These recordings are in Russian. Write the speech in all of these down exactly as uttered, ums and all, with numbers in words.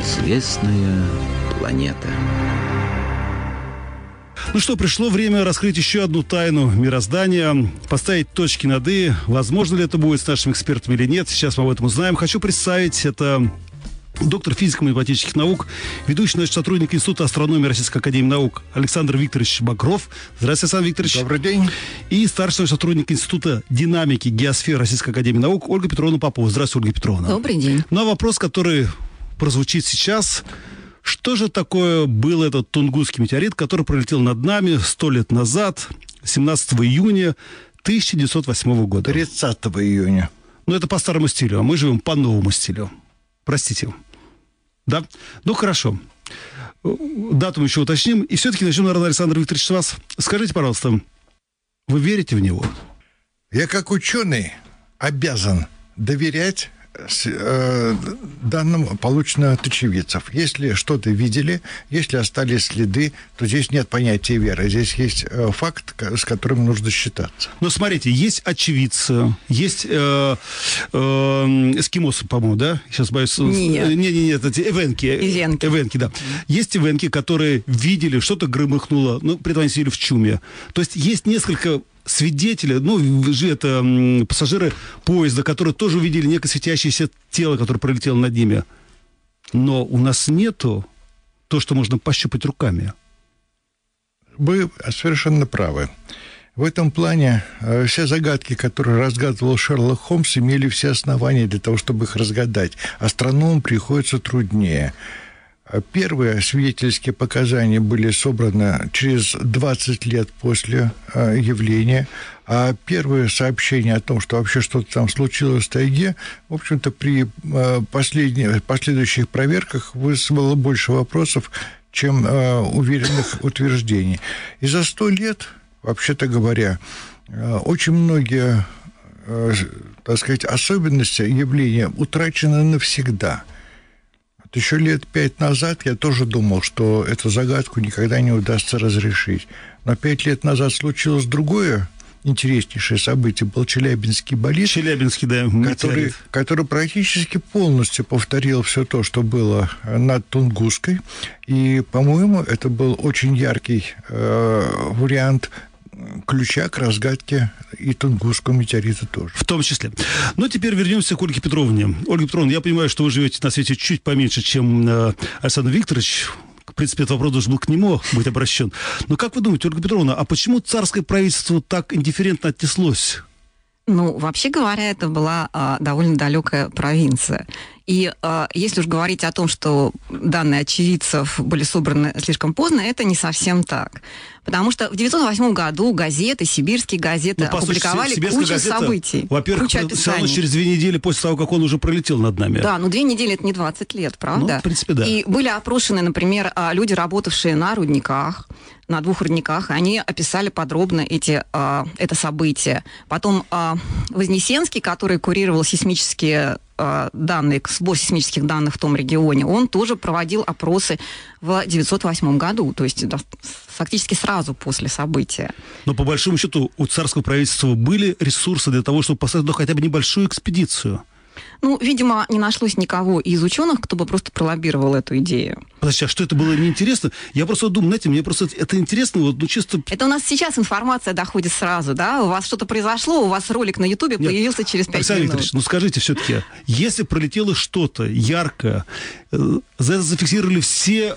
Неизвестная планета. Ну что, пришло время раскрыть еще одну тайну мироздания, поставить точки над «и». Возможно ли это будет с нашими экспертами или нет, сейчас мы об этом узнаем. Хочу представить, это доктор физико-математических наук, ведущий научный сотрудник Института астрономии Российской академии наук Александр Викторович Багров. Здравствуйте, Александр Викторович. Добрый день. И старший научный сотрудник Института динамики геосферы Российской академии наук Ольга Петровна Попова. Здравствуйте, Ольга Петровна. Добрый день. Ну а вопрос, который прозвучит сейчас: что же такое был этот Тунгусский метеорит, который пролетел над нами сто лет назад, семнадцатого июня тысяча девятьсот восьмого года? тридцатого июня. Ну, это по старому стилю, а мы живем по новому стилю. Простите. Да? Ну, хорошо. Дату мы еще уточним. И все-таки начнем, наверное, Александр Викторович, с вас. Скажите, пожалуйста, вы верите в него? Я как ученый обязан доверять э, данным, полученным от очевидцев. Если что-то видели, если остались следы, то здесь нет понятия веры. Здесь есть э, факт, с которым нужно считаться. Но смотрите, есть очевидцы, есть э, э, эскимосы, по-моему, да? Сейчас боюсь... Нет. Не-не-не, это эвенки. Эвенки. Эвенки, да. Есть эвенки, которые видели, что-то громыхнуло, ну, при этом они сидели в чуме. То есть есть несколько свидетели, ну, это м, пассажиры поезда, которые тоже увидели некое светящееся тело, которое пролетело над ними. Но у нас нету то, что можно пощупать руками. Вы совершенно правы. В этом плане э, все загадки, которые разгадывал Шерлок Холмс, имели все основания для того, чтобы их разгадать. Астрономам приходится труднее. Первые свидетельские показания были собраны через двадцать лет после э, явления, а первые сообщения о том, что вообще что-то там случилось в тайге, в общем-то, при э, последних, последующих проверках вызвало больше вопросов, чем э, уверенных утверждений. И за сто лет, вообще-то говоря, э, очень многие, э, так сказать, особенности явления утрачены навсегда. Еще лет пять назад я тоже думал, что эту загадку никогда не удастся разрешить. Но пять лет назад случилось другое интереснейшее событие. Был Челябинский болид, Челябинский, да, который, который практически полностью повторил все то, что было над Тунгусской. И, по-моему, это был очень яркий э, вариант ключа к разгадке и Тунгусского метеорита тоже. В том числе. Но теперь вернемся к Ольге Петровне. Ольга Петровна, я понимаю, что вы живете на свете чуть поменьше, чем э, Александр Викторович. В принципе, этот вопрос должен был к нему быть обращен. Но как вы думаете, Ольга Петровна, а почему царское правительство так индифферентно отнеслось? Ну, вообще говоря, это была а, довольно далекая провинция. И а, если уж говорить о том, что данные очевидцев были собраны слишком поздно, это не совсем так. Потому что в девятьсот восьмом году газеты, сибирские газеты ну, опубликовали сути, кучу газета, событий. Во-первых, все равно через две недели после того, как он уже пролетел над нами. Да, но две недели — это не двадцать лет, правда? Ну, в принципе, да. И были опрошены, например, люди, работавшие на рудниках, на двух рудниках, они описали подробно эти, а, это событие. Потом а, Вознесенский, который курировал сейсмические а, данные, сбор сейсмических данных в том регионе, он тоже проводил опросы в девятьсот восьмом году, то есть да, фактически сразу после события. Но по большому счету у царского правительства были ресурсы для того, чтобы поставить туда хотя бы небольшую экспедицию. Ну, видимо, не нашлось никого из ученых, кто бы просто пролоббировал эту идею. Подожди, а что, это было неинтересно? Я просто думаю, знаете, мне просто это интересно, вот, ну, чисто... Это у нас сейчас информация доходит сразу, да? У вас что-то произошло, у вас ролик на Ютубе появился через пять Александр минут. Викторович, ну скажите все-таки, если пролетело что-то яркое, за это зафиксировали все,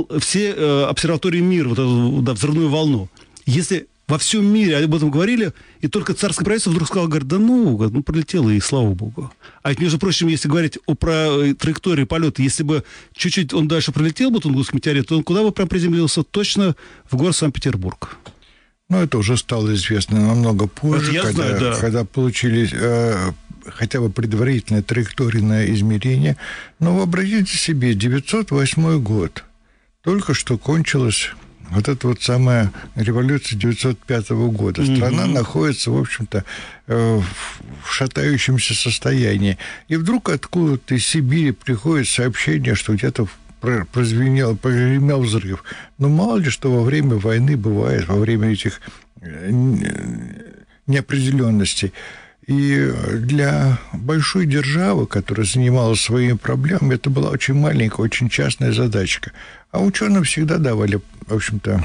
все обсерватории мира, вот эту да, взрывную волну, если... Во всем мире об этом говорили, и только царское правительство вдруг сказало, говорит, да ну, ну пролетело, и слава богу. А ведь, между прочим, если говорить о про траектории полета, если бы чуть-чуть он дальше пролетел бы, Тунгусский метеорит, то он куда бы прям приземлился? Точно в город Санкт-Петербург. Ну, это уже стало известно намного позже, я когда, знаю, да. когда получили э, хотя бы предварительное траекторийное измерение. Но вообразите себе, девятьсот восьмой год, только что кончилось... Вот это вот самая революция девятьсот пятого года. Mm-hmm. Страна находится, в общем-то, в шатающемся состоянии. И вдруг откуда-то из Сибири приходит сообщение, что где-то прозвенел, прогремел взрыв. Но мало ли, что во время войны бывает, во время этих неопределенностей. И для большой державы, которая занималась своими проблемами, это была очень маленькая, очень частная задачка. А ученым всегда давали, в общем-то,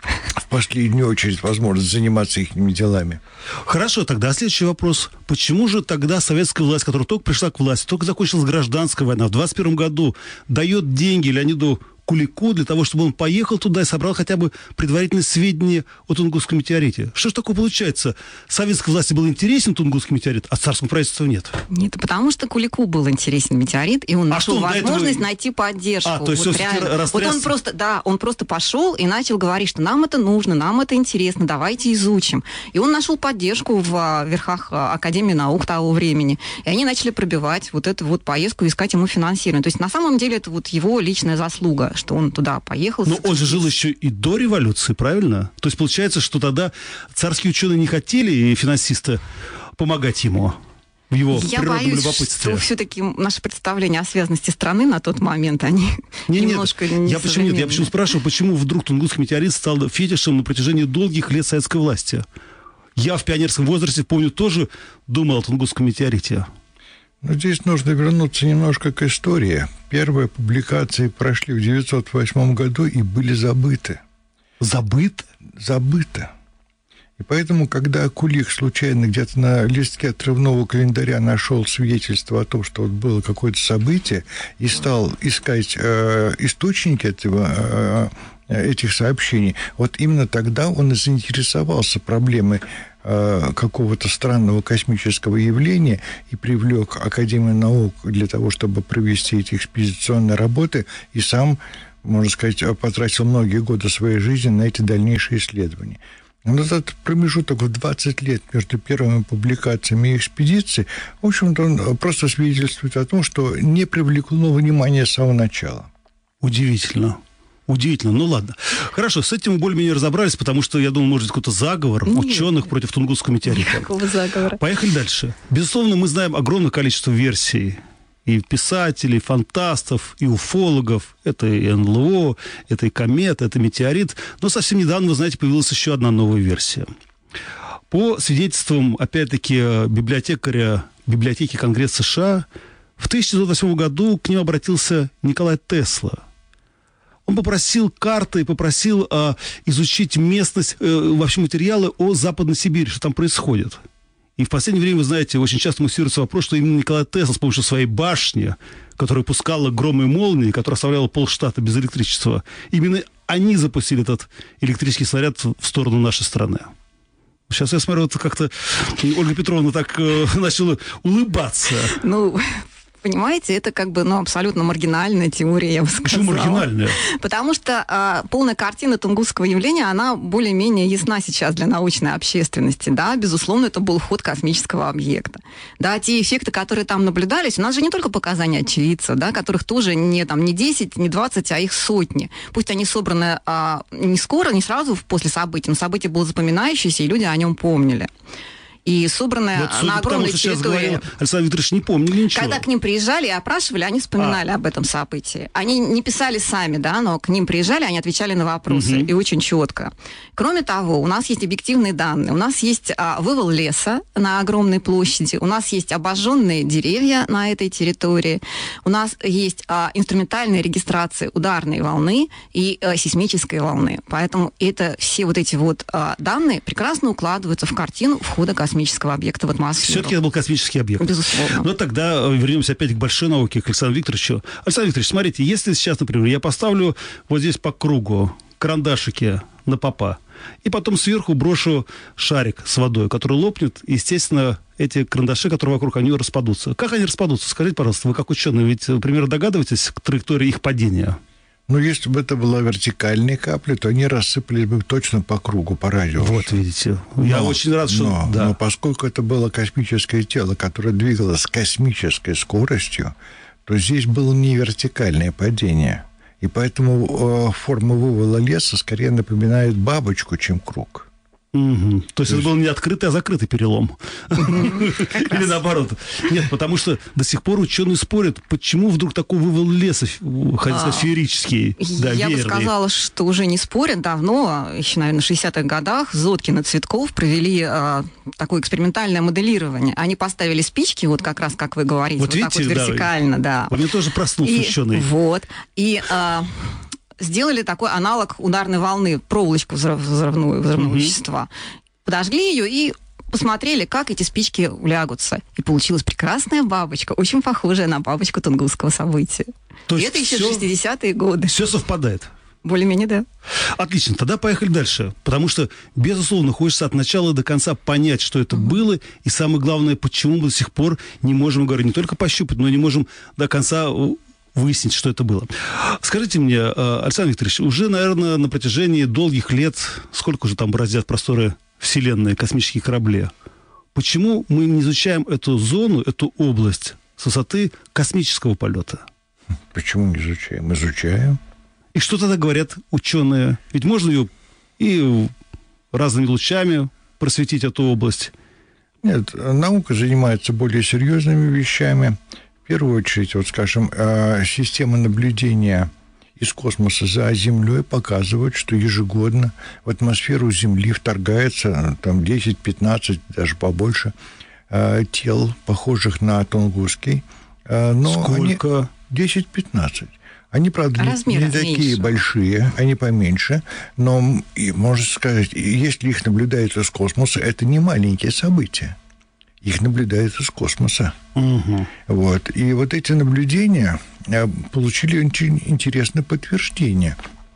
в последнюю очередь возможность заниматься их делами. Хорошо, тогда следующий вопрос. Почему же тогда советская власть, которая только пришла к власти, только закончилась гражданская война, в двадцать первом году дает деньги Леониду Кулику для того, чтобы он поехал туда и собрал хотя бы предварительные сведения о Тунгусском метеорите? Что ж такое получается? Советской власти был интересен Тунгусский метеорит, а царскому правительству нет? Нет, потому что Кулику был интересен метеорит, и он А нашел что, он до возможность этого- найти поддержку. А, то есть вот, всё-таки реально. растряс- Вот он просто, да, он просто пошел и начал говорить, что нам это нужно, нам это интересно, давайте изучим. И он нашел поддержку в а, верхах а, Академии наук того времени. И они начали пробивать вот эту вот поездку, искать ему финансирование. То есть на самом деле это вот его личная заслуга, что он туда поехал. Но он же жил еще и до революции, правильно? То есть получается, что тогда царские ученые не хотели, и финансисты, помогать ему в его Я природном боюсь, любопытстве. что все-таки наши представления о связности страны на тот момент, они Не, немножко нет, я почему нет? Я почему несовременные. спрашиваю, почему вдруг Тунгусский метеорит стал фетишем на протяжении долгих лет советской власти? Я в пионерском возрасте, помню, тоже думал о Тунгусском метеорите. Но здесь нужно вернуться немножко к истории. Первые публикации прошли в девятьсот восьмом году и были забыты. Забыт? Забыто. И поэтому, когда Кулик случайно где-то на листке отрывного календаря нашел свидетельство о том, что вот было какое-то событие, и стал искать э, источники этого, э, этих сообщений, вот именно тогда он и заинтересовался проблемой э, какого-то странного космического явления и привлек Академию наук для того, чтобы провести эти экспедиционные работы, и сам, можно сказать, потратил многие годы своей жизни на эти дальнейшие исследования. Но этот промежуток в двадцать лет между первыми публикациями и экспедицией, в общем-то, он просто свидетельствует о том, что не привлекло внимания с самого начала. Удивительно. Удивительно. Ну ладно. Хорошо, с этим мы более-менее разобрались, потому что, я думаю, может быть, какой-то заговор Нет. ученых против Тунгусского метеорита. Какого заговора? Поехали дальше. Безусловно, мы знаем огромное количество версий. И писателей, и фантастов, и уфологов. Это и эн эл о, это и комета, это метеорит. Но совсем недавно, вы знаете, появилась еще одна новая версия. По свидетельствам, опять-таки, библиотекаря библиотеки Конгресса США, в тысяча девятьсот восьмом году к ним обратился Николай Тесла. Он попросил карты, попросил а, изучить местность, э, вообще материалы о Западной Сибири, что там происходит. И в последнее время, вы знаете, очень часто муссируется вопрос, что именно Николай Тесла с помощью своей башни, которая пускала громы и молнии, которая оставляла полштата без электричества, именно они запустили этот электрический снаряд в сторону нашей страны. Сейчас я смотрю, вот как-то Ольга Петровна так э, начала улыбаться. Ну, понимаете, это как бы ну, абсолютно маргинальная теория, я бы сказала. Почему маргинальная? Потому что а, полная картина Тунгусского явления, она более-менее ясна сейчас для научной общественности. Да, безусловно, это был ход космического объекта. Да, те эффекты, которые там наблюдались, у нас же не только показания очевидцев, да, которых тоже не, там, не десять, не двадцать, а их сотни. Пусть они собраны а, не скоро, не сразу после событий, но событие было запоминающееся, и люди о нем помнили. И собранное Вот, судя на по тому, огромной что сейчас территории. говорил Александр Викторович, не помнили ничего. Когда к ним приезжали и опрашивали, они вспоминали А. об этом событии. Они не писали сами, да, но к ним приезжали, они отвечали на вопросы, Мгм. и очень четко. Кроме того, у нас есть объективные данные. У нас есть а, вывал леса на огромной площади, у нас есть обожженные деревья на этой территории, у нас есть а, инструментальная регистрация ударной волны и а, сейсмической волны. Поэтому это все вот эти вот а, данные прекрасно укладываются в картину входа космического объекта в атмосферу. Все-таки это был космический объект. Безусловно. Но тогда э, вернемся опять к большой науке, к Александру Викторовичу. Александр Викторович, смотрите, если сейчас, например, я поставлю вот здесь по кругу карандашики на попа, и потом сверху брошу шарик с водой, который лопнет, и, естественно, эти карандаши, которые вокруг, они распадутся. Как они распадутся? Скажите, пожалуйста, вы как ученый, ведь, примерно, догадываетесь к траектории их падения? Но если бы это была вертикальная капля, то они рассыпались бы точно по кругу, по радиусу. Вот, видите. Я Но- очень рад, что... Но, да. но поскольку это было космическое тело, которое двигалось с космической скоростью, то здесь было не вертикальное падение. И поэтому э, форма вывала леса скорее напоминает бабочку, чем круг. Угу. То есть это был не открытый, а закрытый перелом. Или наоборот. Нет, потому что до сих пор ученые спорят, почему вдруг такой вывал леса, хотя сказать, феерический. Я бы сказала, что уже не спорят давно, еще, наверное, в шестидесятых годах Зоткин и Цветков провели такое экспериментальное моделирование. Они поставили спички, вот как раз, как вы говорите, вот так вот вертикально, да. У меня тоже проснулся ученый. Вот. И сделали такой аналог ударной волны, проволочку взрывную, взрывного mm-hmm. вещества. Подожгли ее и посмотрели, как эти спички улягутся. И получилась прекрасная бабочка, очень похожая на бабочку тунгусского события. То и это еще все, шестидесятые годы. Все совпадает. Более-менее, да. Отлично, тогда поехали дальше. Потому что, безусловно, хочется от начала до конца понять, что это mm-hmm. было, и самое главное, почему мы до сих пор не можем, говорю, не только пощупать, но не можем до конца выяснить, что это было. Скажите мне, Александр Викторович, уже, наверное, на протяжении долгих лет, сколько уже там бороздят просторы Вселенной, космические корабли, почему мы не изучаем эту зону, эту область с высоты космического полета? Почему не изучаем? Изучаем. И что тогда говорят ученые? Ведь можно ее и разными лучами просветить эту область. Нет, наука занимается более серьезными вещами. В первую очередь, вот, скажем, система наблюдения из космоса за Землей показывает, что ежегодно в атмосферу Земли вторгается там десять-пятнадцать, даже побольше, тел, похожих на Тунгусский. Но сколько? Они десять-пятнадцать. Они, правда, размеры не такие меньше. Большие, они поменьше, но, и, можно сказать, если их наблюдается с космоса, это не маленькие события. Их наблюдается с космоса. Угу. Вот. И вот эти наблюдения получили очень интересное подтверждение.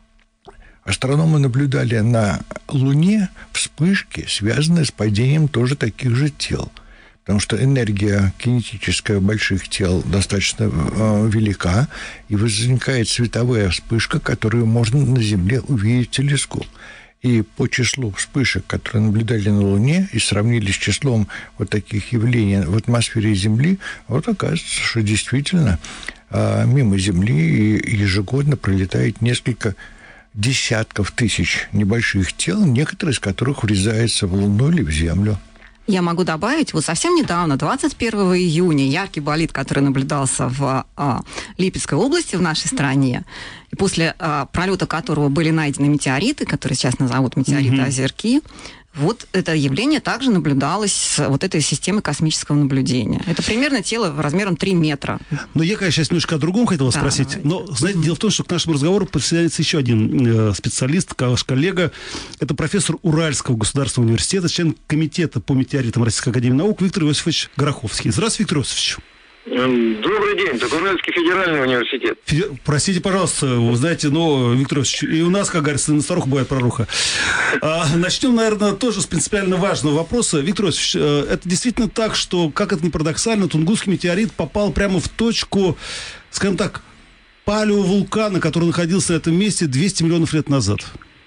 Астрономы наблюдали на Луне вспышки, связанные с падением тоже таких же тел. Потому что энергия кинетическая больших тел достаточно э, велика, и возникает световая вспышка, которую можно на Земле увидеть в телескоп. И по числу вспышек, которые наблюдали на Луне, и сравнили с числом вот таких явлений в атмосфере Земли, вот оказывается, что действительно э, мимо Земли ежегодно пролетает несколько десятков тысяч небольших тел, некоторые из которых врезаются в Луну или в Землю. Я могу добавить, вот совсем недавно, двадцать первого июня, яркий болид, который наблюдался в а, Липецкой области в нашей стране, и после а, пролета которого были найдены метеориты, которые сейчас назовут метеориты mm-hmm. Озерки, вот это явление также наблюдалось с вот этой системой космического наблюдения. Это примерно тело размером три метра. Но я, конечно, сейчас немножко о другом хотел вас да, спросить. давайте. Но, знаете, дело в том, что к нашему разговору присоединяется еще один э, специалист, ваш коллега. Это профессор Уральского государственного университета, член комитета по метеоритам Российской академии наук Виктор Иосифович Гороховский. Здравствуйте, Виктор Иосифович. Добрый день, это Уральский федеральный университет. Фе... Простите, пожалуйста, вы знаете, но, Виктор Иосифович, и у нас, как говорится, на старуху бывает проруха. А, начнем, наверное, тоже с принципиально важного вопроса. Виктор Иосифович, это действительно так, что, как это ни парадоксально, Тунгусский метеорит попал прямо в точку, скажем так, палеовулкана, который находился на этом месте двести миллионов лет назад?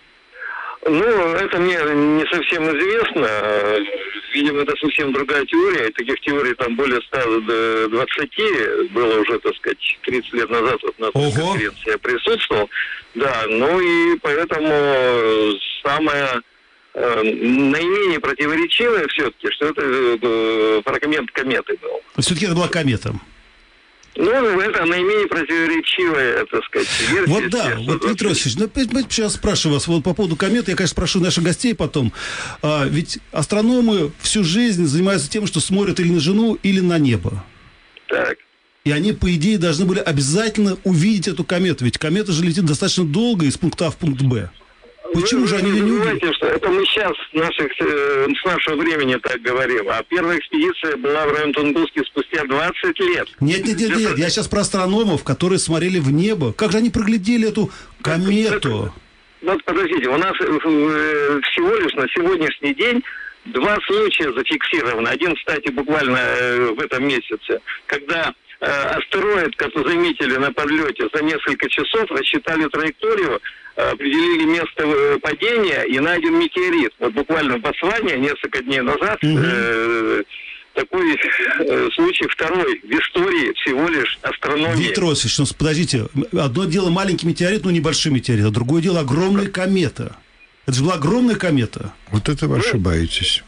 Ну, это мне не совсем известно. Видимо, это совсем другая теория. Таких теорий там более ста двадцати было уже, так сказать, тридцать лет назад вот на той конференции я присутствовал. Да, ну и поэтому самое э, наименее противоречивое все-таки, что это э, фрагмент кометы был. Все-таки это была комета. Ну, это наименее противоречивая, так сказать, версия. Вот да, вот, Виктор Иосифович, ну, сейчас спрашиваю вас вот по поводу кометы, я, конечно, спрошу наших гостей потом. А, ведь астрономы всю жизнь занимаются тем, что смотрят или на жену, или на небо. Так. И они, по идее, должны были обязательно увидеть эту комету, ведь комета же летит достаточно долго из пункта А в пункт Б. Почему Вы же они ее не увидели? Что это мы сейчас с, наших, э, с нашего времени так говорим, а первая экспедиция была в район Тунгуски спустя двадцать лет. Нет, нет, нет, нет, я сейчас про астрономов, которые смотрели в небо. Как же они проглядели эту комету? Вот подождите, у нас э, всего лишь на сегодняшний день два случая зафиксированы. Один, кстати, буквально э, в этом месяце, когда э, астероид, который заметили на подлете за несколько часов, рассчитали траекторию, определили место падения и найден метеорит. Вот буквально в Ботсване несколько дней назад угу. э, такой э, случай второй в истории всего лишь астрономии. Виктор Иосифович, ну подождите, одно дело маленький метеорит, ну небольшой метеорит, а другое дело огромная комета. Это же была огромная комета. Вот это вы ошибаетесь.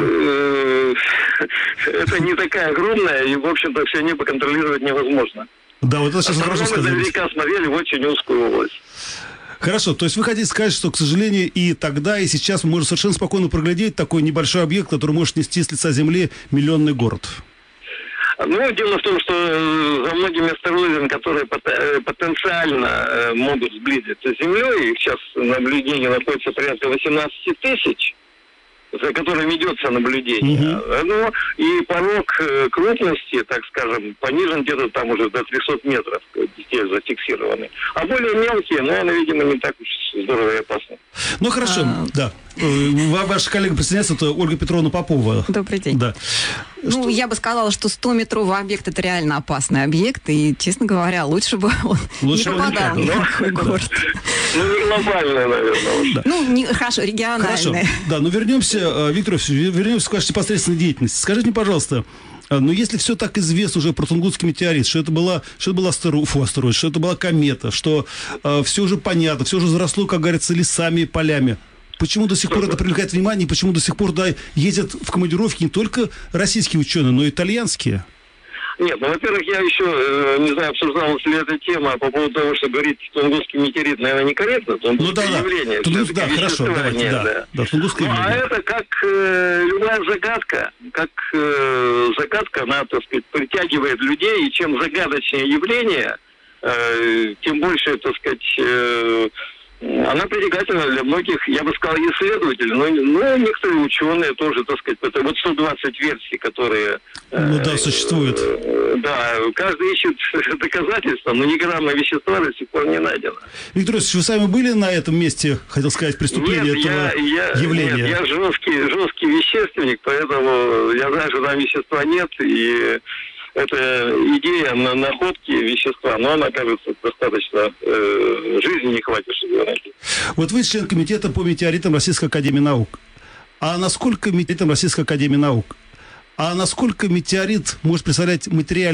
Э, Это не такая огромная, и, в общем-то, все небо контролировать невозможно. Да, вот это сейчас хорошо Астрономы сказали. наверняка смотрели в очень узкую область. Хорошо, то есть вы хотите сказать, что, к сожалению, и тогда, и сейчас мы можем совершенно спокойно проглядеть такой небольшой объект, который может нести с лица Земли миллионный город. Ну, дело в том, что э, за многими астероидами, которые пот- э, потенциально э, могут сблизиться с Землей, их сейчас наблюдение находится порядка восемнадцать тысяч, за которым ведется наблюдение. Мгм. Ну, и порог э, крупности, так скажем, понижен где-то там уже до трехсот метров, э, здесь зафиксированы. А более мелкие, но они, видимо, не так уж здорово и опасно. Ну, хорошо, А. да. Э, Ваша коллега присоединяется, это Ольга Петровна Попова. Добрый день. Да. Ну, я бы сказала, что стометровый объект – это реально опасный объект, и, честно говоря, лучше бы он Лучше не бы он не попадал падал. ни в какой город. Ну, не глобальное, наверное, уже. Ну, не, хорошо, Хорошо, региональный. да, но вернемся, э, Виктор Ильич, вернемся к вашей непосредственной деятельности. Скажите мне, пожалуйста, э, ну если все так известно уже про Тунгусский метеорит, что это была, что это была астероид, фу, астероид, что это была комета, что э, все уже понятно, все уже заросло, как говорится, лесами и полями, почему до сих пор это привлекает внимание, и почему до сих пор, да, ездят в командировки не только российские ученые, но и итальянские? Нет, ну, во-первых, я еще, э, не знаю, обсуждалась ли эта тема по поводу того, что говорить Тунгусский метеорит, наверное, некорректно. Ну Тунгусское да, да. явление. Тунгус, всё-таки да, хорошо, давайте, веществование, да. Да, Тунгусское Ну, а явление. это как э, любая загадка, как э, загадка, она, так сказать, притягивает людей, и чем загадочнее явление, э, тем больше, так сказать, э, она притягательна для многих, я бы сказал, исследователей, но, но некоторые ученые тоже, так сказать, это вот сто двадцать версий, которые... Ну да, э, существуют. э, Да, каждый ищет доказательства, но ни грамма вещества до сих пор не найдено. Виктор Ильич, вы сами были на этом месте, хотел сказать, преступления Нет, этого я, я, явления? нет, я жесткий, жесткий вещественник, поэтому я знаю, что там вещества нет, и эта идея на находки вещества, но она, кажется, достаточно э, жизни не хватит, чтобы его найти. Вот вы член комитета по метеоритам Российской академии наук. А насколько метеоритам Российской академии наук? А насколько метеорит может представлять материальный